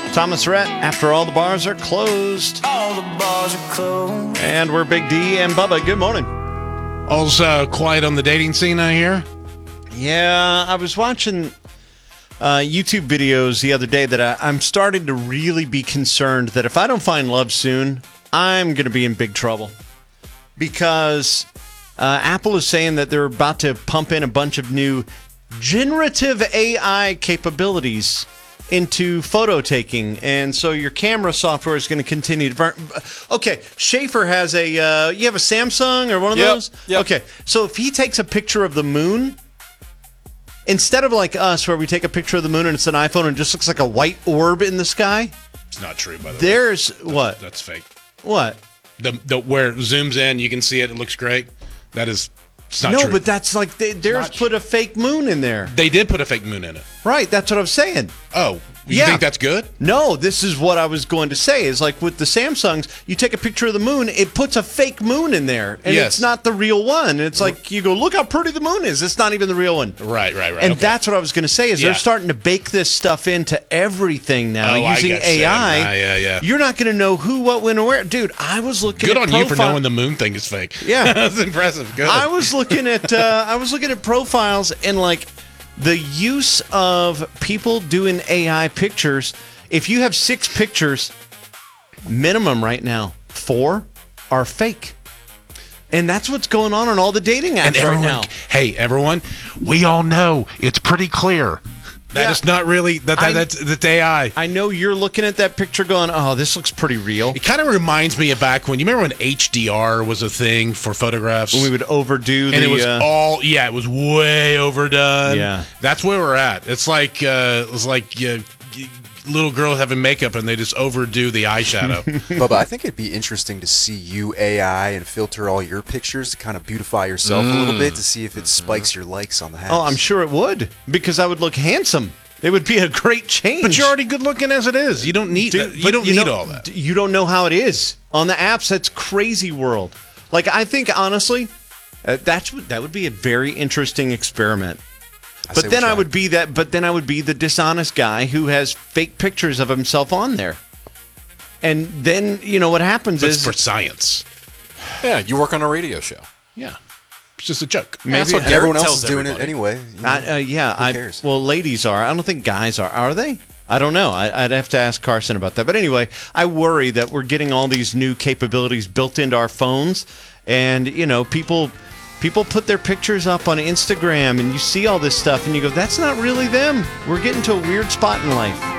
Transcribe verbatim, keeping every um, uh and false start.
Thomas Rhett, After All the Bars Are Closed. All the bars are closed. And we're Big D and Bubba. Good morning. All's uh, quiet on the dating scene, I hear. Yeah, I was watching uh, YouTube videos the other day that I, I'm starting to really be concerned that if I don't find love soon, I'm going to be in big trouble. Because uh, Apple is saying that they're about to pump in a bunch of new generative A I capabilities into photo taking, and so your camera software is going to continue to burn. Okay, Schaefer has a, uh, you have a Samsung or one of Yep, those? yep. Okay, so if he takes a picture of the moon, instead of like us where we take a picture of the moon and it's an iPhone and it just looks like a white orb in the sky, It's not true, by the there's, way. what? That's fake. What? The, the Where it zooms in, you can see it, it looks great. That is, it's not no, true. but that's like, they, there's put a fake moon in there. They did put a fake moon in it. Right, that's what I'm saying. Oh, you Yeah. think that's good? No, this is what I was going to say. Is like with the Samsungs, you take a picture of the moon, it puts a fake moon in there, and Yes. it's not the real one. And it's like you go, look how pretty the moon is. It's not even the real one. Right, right, right. And okay. that's what I was going to say. Is Yeah. they're starting to bake this stuff into everything now Oh, I using get A I. you. Yeah, yeah, yeah. You're not going to know who, what, when, or where. Dude, I was looking. Good at on you for profile- knowing the moon thing is fake. Yeah. That's impressive. Good. I was looking at uh, I was looking at profiles and like the use of people doing A I pictures. If you have six pictures, minimum right now, four are fake. And that's what's going on on all the dating apps and right everyone, now. hey, everyone, we all know it's pretty clear. That Yeah. is not really, that, that I- that's, that's A I. I know you're looking at that picture going, oh, this looks pretty real. It kind of reminds me of back when, you remember when H D R was a thing for photographs? When we would overdo the... and it was uh, all, yeah, it was way overdone. Yeah. That's where we're at. It's like, uh, it's like uh, little girls having makeup and they just overdo the eyeshadow. Bubba, I think it'd be interesting to see you A I and filter all your pictures to kind of beautify yourself a little bit to see if it spikes your likes on the house. oh, I'm sure it would, because I would look handsome. It would be a great change. But you're already good looking as it is. You don't need Dude, that. You but don't you need know- all that. d- You don't know how it is on the apps. That's crazy world. Like I think honestly, uh, that's what that would be a very interesting experiment. I say But we then I try. would be that. But then I would be the dishonest guy who has fake pictures of himself on there. And then you know what happens It's is for science. Yeah, you work on a radio show. Yeah. It's just a joke. That's what And everyone Garrett else is tells doing everybody. it anyway. You know, I, uh, yeah. who I cares? well, ladies are. I don't think guys are. Are they? I don't know. I, I'd have to ask Carson about that. But anyway, I worry that we're getting all these new capabilities built into our phones, and you know, people people put their pictures up on Instagram, and you see all this stuff, and you go, "That's not really them." We're getting to a weird spot in life.